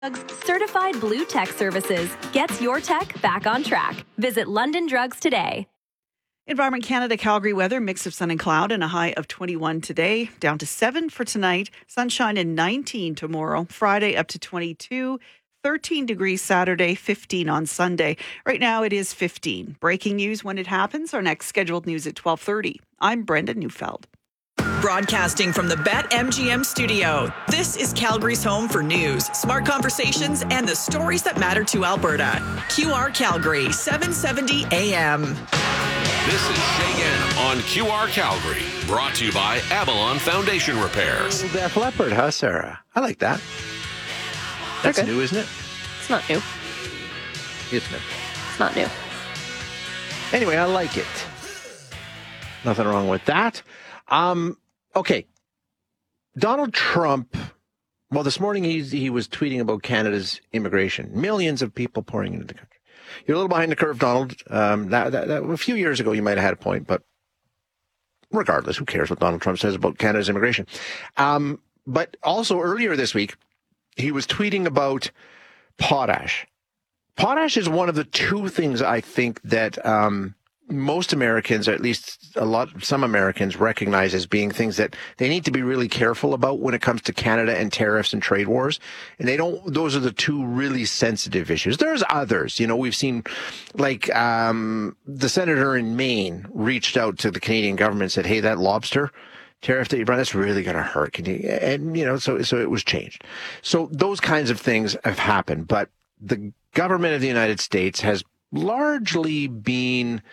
Certified Blue Tech Services gets your tech back on track. Visit London Drugs today. Environment Canada Calgary weather, mix of sun and cloud and a high of 21 today, down to 7 for tonight, sunshine and 19 tomorrow, Friday up to 22, 13 degrees Saturday, 15 on Sunday. Right now it is 15. Breaking news when it happens. Our next scheduled news at 12:30. I'm Brenda Neufeld. Broadcasting from the BetMGM studio, this is Calgary's home for news, smart conversations, and the stories that matter to Alberta. QR Calgary, 770 AM. This is Shagan on QR Calgary, brought to you by Avalon Foundation Repairs. Def Leppard, huh, Sarah? I like that. That's okay. new, isn't it? It's not new. It's new. It's not new. Anyway, I like it. Nothing wrong with that. Okay. Donald Trump, well, this morning he was tweeting about Canada's immigration. Millions of people pouring into the country. You're a little behind the curve, Donald. That a few years ago, you might have had a point, but regardless, who cares what Donald Trump says about Canada's immigration? But also earlier this week, he was tweeting about potash. Potash is one of the two things I think that most Americans, or at least some Americans, recognize as being things that they need to be really careful about when it comes to Canada and tariffs and trade wars. And those are the two really sensitive issues. There's others. You know, we've seen like the senator in Maine reached out to the Canadian government and said, hey, that lobster tariff that you brought, that's really going to hurt. So it was changed. So those kinds of things have happened. But the government of the United States has largely been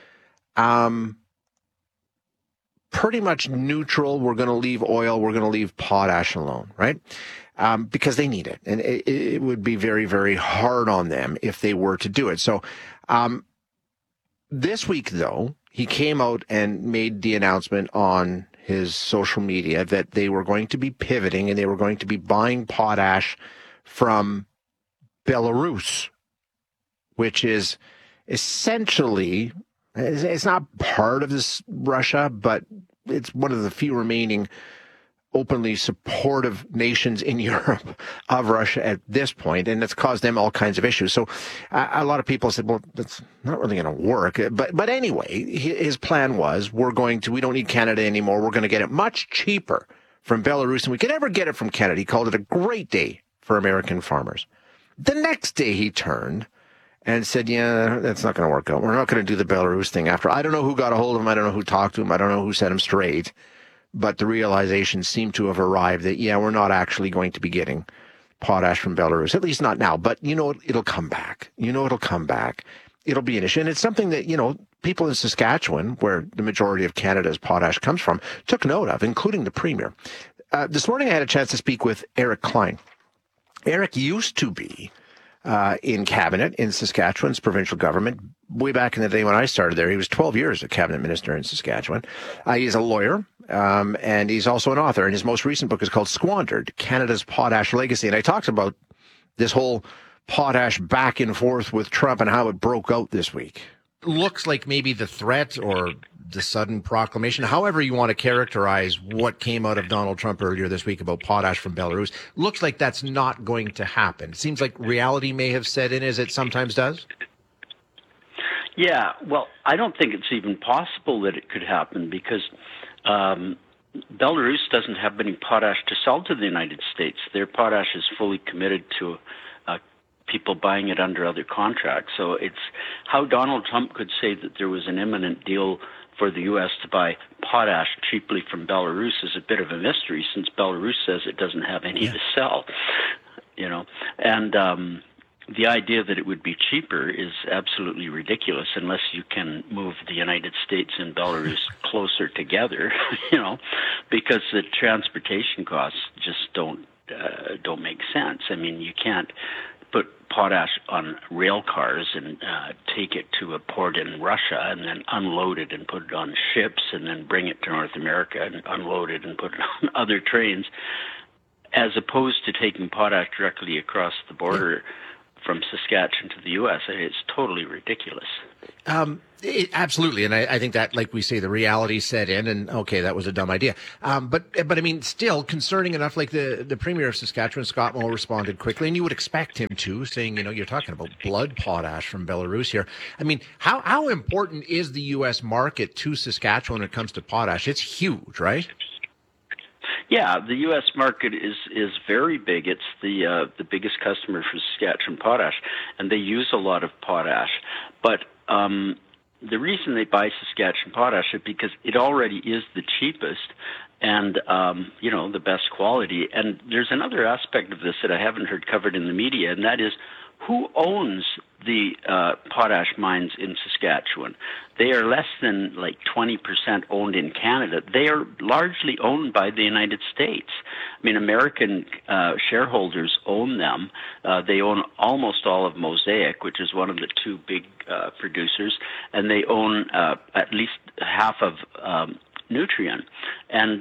pretty much neutral. We're going to leave oil. We're going to leave potash alone, right? Because they need it. And it would be very, very hard on them if they were to do it. So this week, though, he came out and made the announcement on his social media that they were going to be pivoting and they were going to be buying potash from Belarus, which is essentially, it's not part of this Russia, but it's one of the few remaining openly supportive nations in Europe of Russia at this point, and it's caused them all kinds of issues. So a lot of people said, well, that's not really going to work. But anyway, his plan was, we don't need Canada anymore. We're going to get it much cheaper from Belarus than we could ever get it from Canada. He called it a great day for American farmers. The next day he turned and said, yeah, that's not going to work out. We're not going to do the Belarus thing after. I don't know who got a hold of him. I don't know who talked to him. I don't know who set him straight. But the realization seemed to have arrived that, yeah, we're not actually going to be getting potash from Belarus, at least not now. But, it'll come back. It'll come back. It'll be an issue. And it's something that, people in Saskatchewan, where the majority of Canada's potash comes from, took note of, including the Premier. This morning I had a chance to speak with Eric Klein. Eric used to be in cabinet in Saskatchewan's provincial government. Way back in the day when I started there, he was 12 years a cabinet minister in Saskatchewan. He's a lawyer, and he's also an author. And his most recent book is called Squandered, Canada's Potash Legacy. And I talked about this whole potash back and forth with Trump and how it broke out this week. Looks like maybe the threat or the sudden proclamation, however you want to characterize what came out of Donald Trump earlier this week about potash from Belarus, looks like that's not going to happen. It seems like reality may have set in, as it sometimes does. Yeah, well, I don't think it's even possible that it could happen because Belarus doesn't have any potash to sell to the United States. Their potash is fully committed to people buying it under other contracts. So it's how Donald Trump could say that there was an imminent deal for the U.S. to buy potash cheaply from Belarus is a bit of a mystery, since Belarus says it doesn't have any to sell, and the idea that it would be cheaper is absolutely ridiculous unless you can move the United States and Belarus closer together, because the transportation costs just don't make sense. I mean, you can't put potash on rail cars and take it to a port in Russia and then unload it and put it on ships and then bring it to North America and unload it and put it on other trains, as opposed to taking potash directly across the border from Saskatchewan to the U.S. It's totally ridiculous. Absolutely, and I think that, like we say, the reality set in, and okay, that was a dumb idea. But I mean, still concerning enough. Like the Premier of Saskatchewan, Scott Moe, responded quickly, and you would expect him to, saying, you're talking about blood potash from Belarus here. I mean, how important is the U.S. market to Saskatchewan when it comes to potash? It's huge, right? Yeah, the U.S. market is very big. It's the biggest customer for Saskatchewan potash, and they use a lot of potash. But the reason they buy Saskatchewan potash is because it already is the cheapest and the best quality. And there's another aspect of this that I haven't heard covered in the media, and that is who owns the potash mines in Saskatchewan. They are less than 20% owned in Canada. They are largely owned by the United States. I mean, American shareholders own them. They own almost all of Mosaic, which is one of the two big producers, and they own at least half of Nutrien. And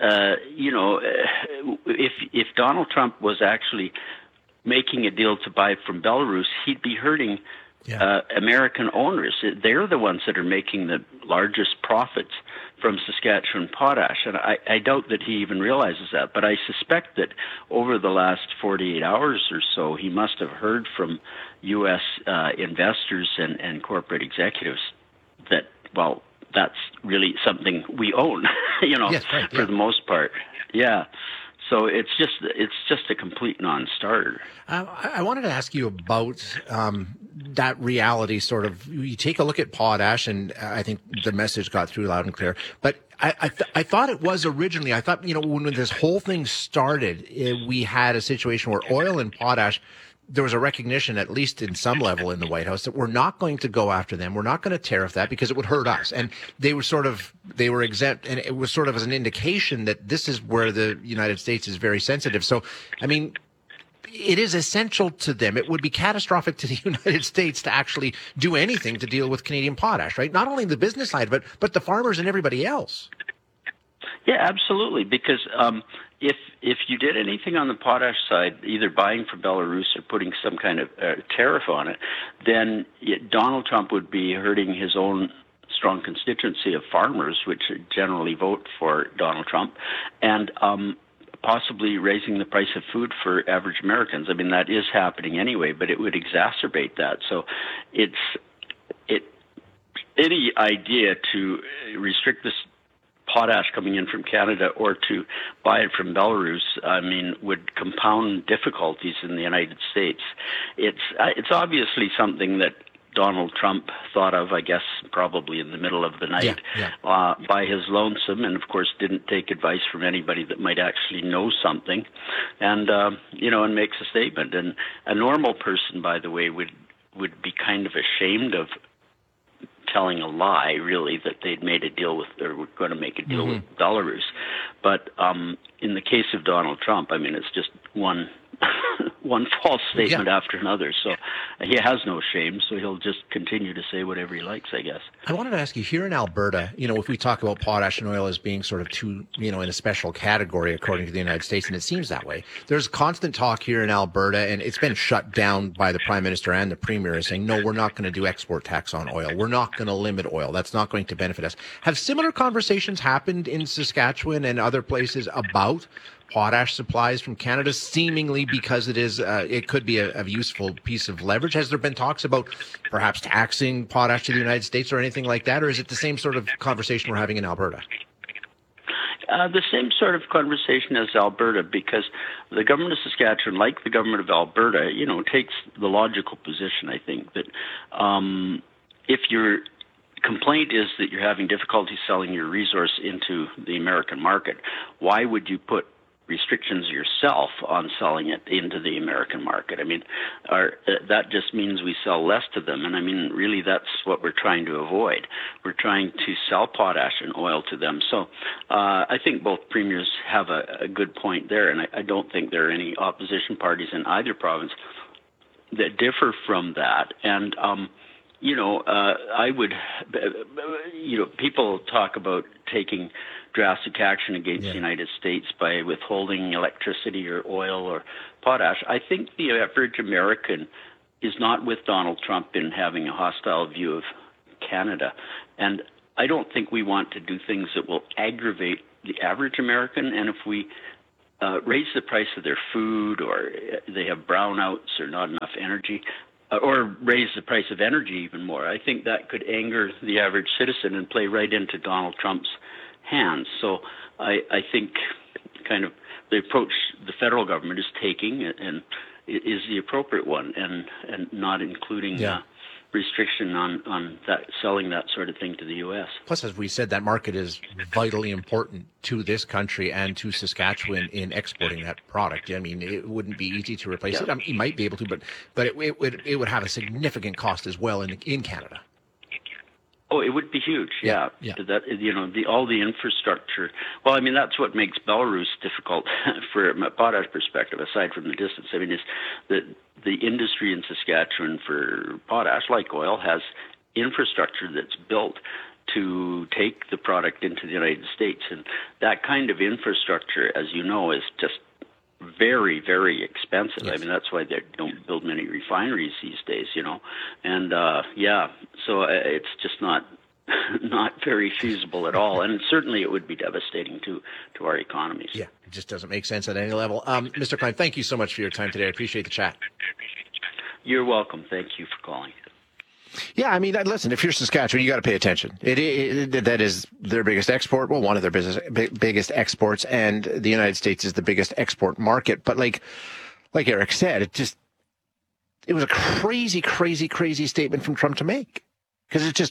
if Donald Trump was actually making a deal to buy from Belarus, he'd be hurting American owners. They're the ones that are making the largest profits from Saskatchewan potash, and I doubt that he even realizes that, but I suspect that over the last 48 hours or so, he must have heard from U.S. investors and corporate executives that, well, that's really something we own, Yes, right, for the most part. Yeah. So it's just a complete non-starter. I wanted to ask you about that reality. Sort of, you take a look at potash, and I think the message got through loud and clear. But I thought it was originally. I thought when this whole thing started, we had a situation where oil and potash. There was a recognition, at least in some level in the White House, that we're not going to go after them. We're not going to tariff that because it would hurt us. And they were exempt. And it was sort of as an indication that this is where the United States is very sensitive. So, I mean, it is essential to them. It would be catastrophic to the United States to actually do anything to deal with Canadian potash, right? Not only the business side, but the farmers and everybody else. Yeah, absolutely. Because if you did anything on the potash side, either buying from Belarus or putting some kind of tariff on it, then Donald Trump would be hurting his own strong constituency of farmers, which generally vote for Donald Trump, and possibly raising the price of food for average Americans. I mean, that is happening anyway, but it would exacerbate that. So any idea to restrict this potash coming in from Canada or to buy it from Belarus, I mean, would compound difficulties in the United States. It's obviously something that Donald Trump thought of, I guess, probably in the middle of the night by his lonesome, and of course didn't take advice from anybody that might actually know something, and and makes a statement. And a normal person, by the way, would be kind of ashamed of telling a lie, really, that they'd made a deal with, or were going to make a deal with Belarus. But in the case of Donald Trump, I mean, it's just one false statement after another. So he has no shame, so he'll just continue to say whatever he likes, I guess. I wanted to ask you, here in Alberta, if we talk about potash and oil as being sort of two, in a special category according to the United States, and it seems that way, there's constant talk here in Alberta, and it's been shut down by the Prime Minister and the Premier, saying, no, we're not going to do export tax on oil. We're not going to limit oil. That's not going to benefit us. Have similar conversations happened in Saskatchewan and other places about potash supplies from Canada, seemingly because it could be a useful piece of leverage? Has there been talks about perhaps taxing potash to the United States or anything like that, or is it the same sort of conversation we're having in Alberta? The same sort of conversation as Alberta, because the government of Saskatchewan, like the government of Alberta, takes the logical position, I think, that if your complaint is that you're having difficulty selling your resource into the American market, why would you put restrictions yourself on selling it into the American market? I mean, that just means we sell less to them. And I mean, really, that's what we're trying to avoid. We're trying to sell potash and oil to them. So I think both premiers have a good point there. And I don't think there are any opposition parties in either province that differ from that. And, I would, people talk about taking drastic action against the United States by withholding electricity or oil or potash. I think the average American is not with Donald Trump in having a hostile view of Canada. And I don't think we want to do things that will aggravate the average American. And if we raise the price of their food, or they have brownouts or not enough energy, or raise the price of energy even more, I think that could anger the average citizen and play right into Donald Trump's hands. So I think kind of the approach the federal government is taking and is the appropriate one, and not including restriction on that, selling that sort of thing to the U.S. Plus, as we said, that market is vitally important to this country and to Saskatchewan in exporting that product. I mean, it wouldn't be easy to replace it. I mean, you might be able to, but it would have a significant cost as well in Canada. Oh, it would be huge. Yeah. That, all the infrastructure. Well, I mean, that's what makes Belarus difficult from a potash perspective, aside from the distance. I mean, is that the industry in Saskatchewan for potash, like oil, has infrastructure that's built to take the product into the United States, and that kind of infrastructure, as you know, is just very, very expensive. Yes. I mean, that's why they don't build many refineries these days, And so it's just not very feasible at all. And certainly it would be devastating to our economies. Yeah, it just doesn't make sense at any level. Mr. Klein, thank you so much for your time today. I appreciate the chat. You're welcome. Thank you for calling. Yeah, I mean, listen, if you're Saskatchewan, you got to pay attention. That is their biggest export. Well, one of their biggest exports, and the United States is the biggest export market. But like Eric said, it was a crazy, crazy, crazy statement from Trump to make, because it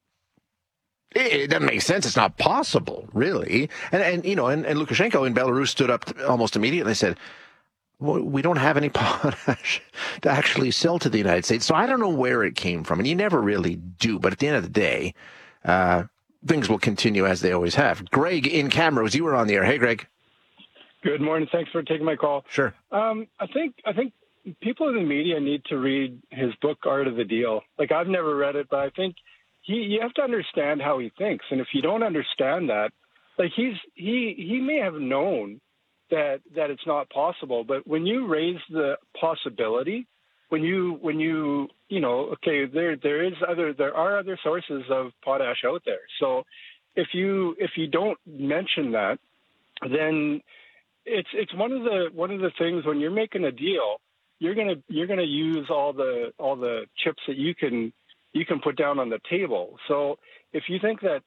doesn't make sense. It's not possible, really. And Lukashenko in Belarus stood up almost immediately and said, well, we don't have any potash to actually sell to the United States. So I don't know where it came from, and you never really do. But at the end of the day, things will continue as they always have. Greg in Camrose, you were on the air. Hey, Greg. Good morning. Thanks for taking my call. Sure. I think people in the media need to read his book, Art of the Deal. Like, I've never read it, but I think you have to understand how he thinks. And if you don't understand that, like, he may have known that it's not possible, but when you raise the possibility, when you okay, there are other sources of potash out there. So if you don't mention that, then it's one of the things when you're making a deal, you're gonna use all the chips that you can put down on the table. So if you think that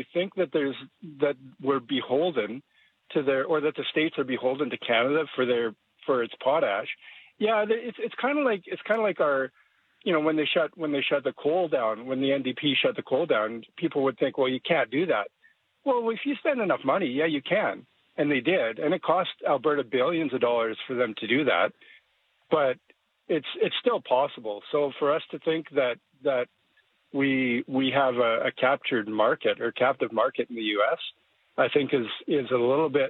we're beholden to or that the states are beholden to Canada for its potash, it's kind of like our, when they shut the coal down, when the NDP shut the coal down, people would think, well, you can't do that. Well, if you spend enough money, yeah, you can, and they did, and it cost Alberta billions of dollars for them to do that, but it's still possible. So for us to think that we have a captured market or captive market in the U.S., I think is a little bit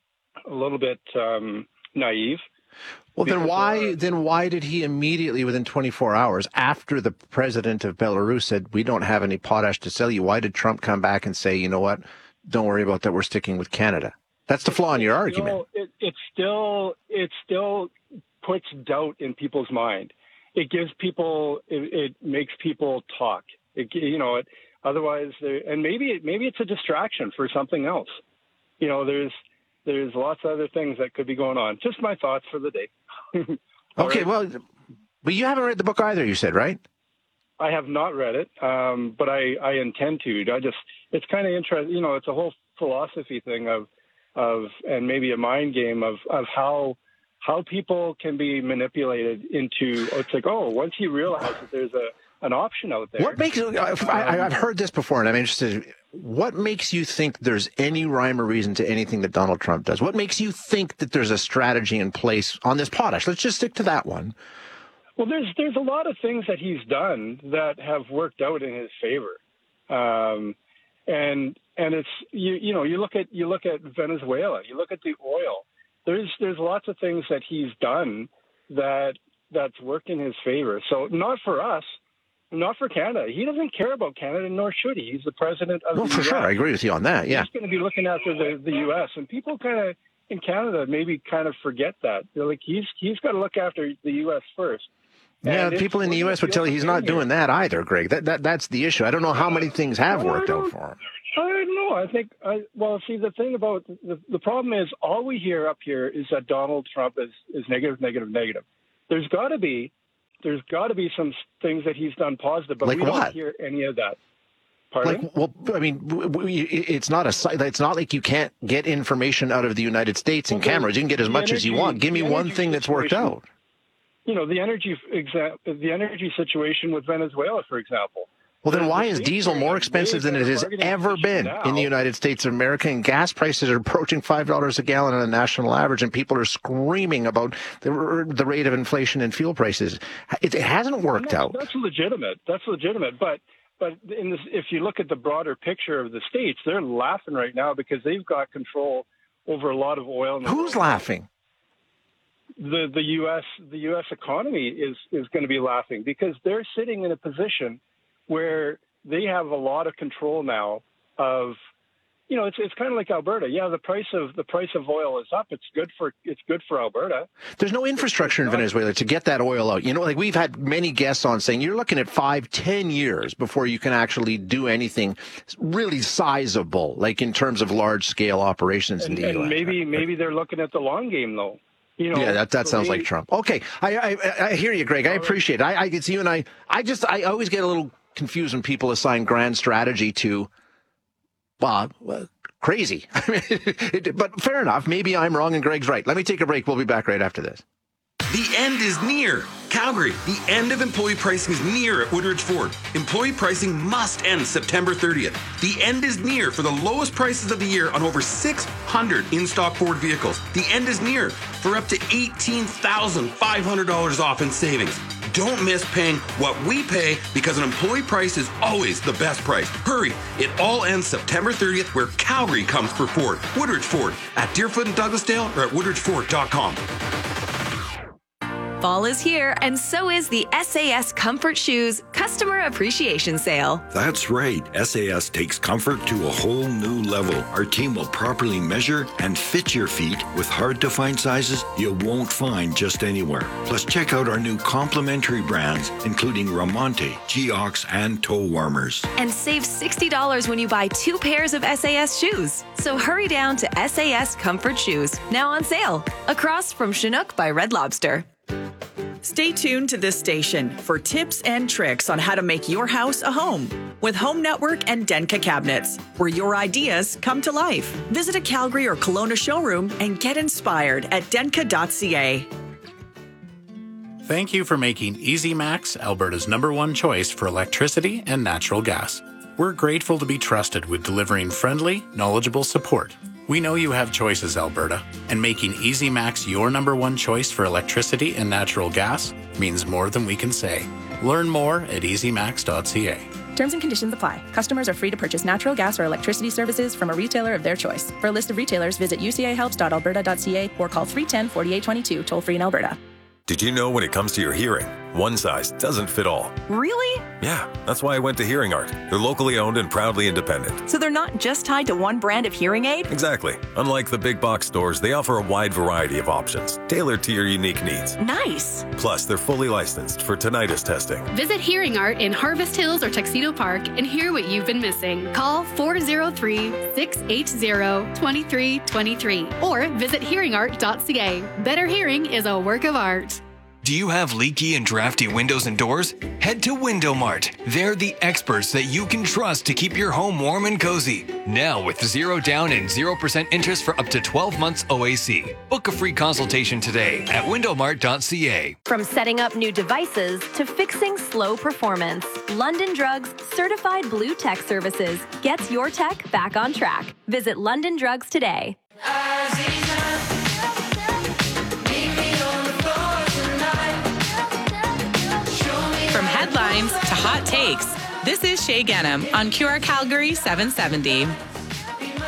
naive. Well, then why did he immediately, within 24 hours, after the president of Belarus said, we don't have any potash to sell you, why did Trump come back and say, you know what, don't worry about that, we're sticking with Canada? That's the flaw in your argument. It still puts doubt in people's mind. It gives people, it makes people talk. Otherwise, and maybe it's a distraction for something else. There's lots of other things that could be going on. Just my thoughts for the day. Okay, well, but you haven't read the book either, you said, right? I have not read it, but I intend to. It's kind of interesting. It's a whole philosophy thing of and maybe a mind game of how people can be manipulated into. It's like, once you realize that there's an option out there. What makes I've heard this before, and I'm interested. What makes you think there's any rhyme or reason to anything that Donald Trump does? What makes you think that there's a strategy in place on this potash? Let's just stick to that one. Well, there's a lot of things that he's done that have worked out in his favor, and it's you look at Venezuela, you look at the oil. There's lots of things that he's done that's worked in his favor. So not for us. Not for Canada. He doesn't care about Canada, nor should he. He's the president of the U.S. For sure. I agree with you on that, yeah. He's going to be looking after the U.S., and people kind of, in Canada, maybe kind of forget that. They're like, he's got to look after the U.S. first. Yeah, And people in the U.S. would tell you he's not doing that either, Greg. That's the issue. I don't know how many things have worked out for him. I don't know. I think, see, the thing about the problem is all we hear up here is that Donald Trump is negative. There's got to be some things that he's done positive, but like we what? don't hear any of that. Pardon? Like, well, I mean, it's not like you can't get information out of the United States and cameras. You can get as much as you want. Give me one thing that's worked out. You know, the energy situation with Venezuela, for example. Well, then why is diesel more expensive than it has ever been in the United States of America? And gas prices are approaching $5 a gallon on a national average, and people are screaming about the rate of inflation and fuel prices. It hasn't worked out. That's legitimate. But if you look at the broader picture of the states, they're laughing right now because they've got control over a lot of oil. Who's laughing? The U.S. economy is going to be laughing because they're sitting in a position where they have a lot of control now of, you know, it's kind of like Alberta. Yeah, the price of oil is up. It's good for Alberta. There's no infrastructure in Venezuela to get that oil out. You know, like we've had many guests on saying you're looking at 5-10 years before you can actually do anything really sizable, like in terms of large scale operations in the U.S. And maybe they're looking at the long game though. You know, yeah, that sounds like Trump. Okay, I hear you, Greg. I appreciate it. It's you and I always get a little confused when people assign grand strategy to, crazy. But fair enough. Maybe I'm wrong and Greg's right. Let me take a break. We'll be back right after this. The end is near. Calgary, the end of employee pricing is near at Woodridge Ford. Employee pricing must end September 30th. The end is near for the lowest prices of the year on over 600 in-stock Ford vehicles. The end is near for up to $18,500 off in savings. Don't miss paying what we pay because an employee price is always the best price. Hurry, it all ends September 30th where Calgary comes for Ford. Woodridge Ford at Deerfoot and Douglasdale or at woodridgeford.com. Fall is here, and so is the SAS Comfort Shoes Customer Appreciation Sale. That's right. SAS takes comfort to a whole new level. Our team will properly measure and fit your feet with hard-to-find sizes you won't find just anywhere. Plus, check out our new complimentary brands, including Ramonte, Geox, and toe warmers. And save $60 when you buy 2 pairs of SAS shoes. So hurry down to SAS Comfort Shoes, now on sale, across from Chinook by Red Lobster. Stay tuned to this station for tips and tricks on how to make your house a home with Home Network and Denka Cabinets, where your ideas come to life. Visit a Calgary or Kelowna showroom and get inspired at denka.ca. Thank you for making EasyMax Alberta's #1 choice for electricity and natural gas. We're grateful to be trusted with delivering friendly, knowledgeable support. We know you have choices, Alberta, and making EasyMax your #1 choice for electricity and natural gas means more than we can say. Learn more at easymax.ca. Terms and conditions apply. Customers are free to purchase natural gas or electricity services from a retailer of their choice. For a list of retailers, visit ucahelps.alberta.ca or call 310-4822, toll free in Alberta. Did you know when it comes to your hearing, one size doesn't fit all? Really? Yeah, that's why I went to Hearing Art. They're locally owned and proudly independent. So they're not just tied to one brand of hearing aid? Exactly. Unlike the big box stores, they offer a wide variety of options, tailored to your unique needs. Nice. Plus, they're fully licensed for tinnitus testing. Visit Hearing Art in Harvest Hills or Tuxedo Park and hear what you've been missing. Call 403-680-2323 or visit hearingart.ca. Better hearing is a work of art. Do you have leaky and drafty windows and doors? Head to Window Mart. They're the experts that you can trust to keep your home warm and cozy. Now with 0 down and 0% interest for up to 12 months OAC. Book a free consultation today at windowmart.ca. From setting up new devices to fixing slow performance, London Drugs Certified Blue Tech Services gets your tech back on track. Visit London Drugs today. From headlines to hot takes, this is Shay Genham on QR Calgary 770.